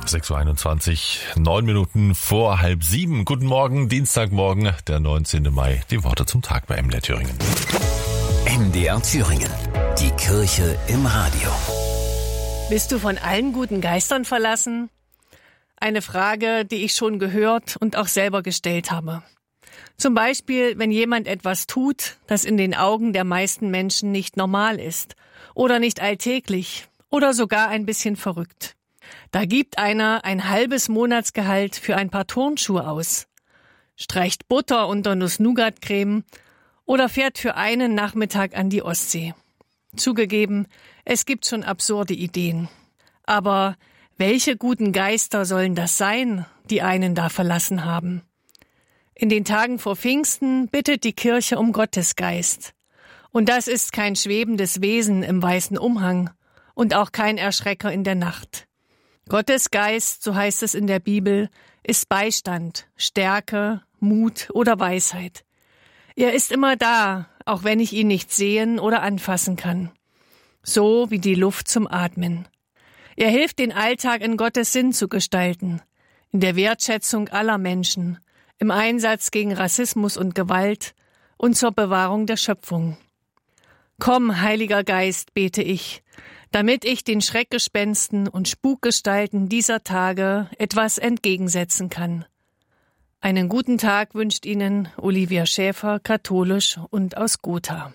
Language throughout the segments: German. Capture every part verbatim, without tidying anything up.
sechs Uhr einundzwanzig, neun Minuten vor halb sieben. Guten Morgen, Dienstagmorgen, der neunzehnten Mai. Die Worte zum Tag bei M D R Thüringen. M D R Thüringen, die Kirche im Radio. Bist du von allen guten Geistern verlassen? Eine Frage, die ich schon gehört und auch selber gestellt habe. Zum Beispiel, wenn jemand etwas tut, das in den Augen der meisten Menschen nicht normal ist oder nicht alltäglich oder sogar ein bisschen verrückt. Da gibt einer ein halbes Monatsgehalt für ein paar Turnschuhe aus, streicht Butter unter Nuss-Nougat-Creme oder fährt für einen Nachmittag an die Ostsee. Zugegeben, es gibt schon absurde Ideen. Aber welche guten Geister sollen das sein, die einen da verlassen haben? In den Tagen vor Pfingsten bittet die Kirche um Gottes Geist. Und das ist kein schwebendes Wesen im weißen Umhang und auch kein Erschrecker in der Nacht. Gottes Geist, so heißt es in der Bibel, ist Beistand, Stärke, Mut oder Weisheit. Er ist immer da, auch wenn ich ihn nicht sehen oder anfassen kann. So wie die Luft zum Atmen. Er hilft, den Alltag in Gottes Sinn zu gestalten, in der Wertschätzung aller Menschen, im Einsatz gegen Rassismus und Gewalt und zur Bewahrung der Schöpfung. Komm, Heiliger Geist, bete ich, damit ich den Schreckgespensten und Spukgestalten dieser Tage etwas entgegensetzen kann. Einen guten Tag wünscht Ihnen Olivia Schäfer, katholisch und aus Gotha.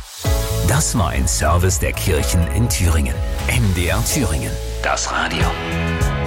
Das war ein Service der Kirchen in Thüringen. M D R Thüringen, das Radio.